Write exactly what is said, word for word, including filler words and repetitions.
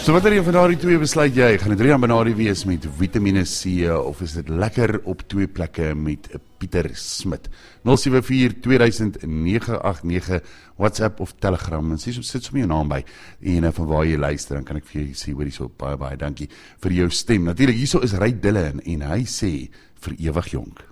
So wat er een van daardie twee besluit jy, gaan dit Rian Benari wees met Vitamine C of is dit lekker op twee plekke met Pieter Smit? nul sewe vier twee nege agt nege WhatsApp of Telegram en sê, sit sommer jou naam by en van waar jy luister, dan kan ek vir jou sê, hoorie so, baie baie dankie vir jou stem. Natuurlik, hierso is Ray Dillon en hy sê, vir ewig jonk.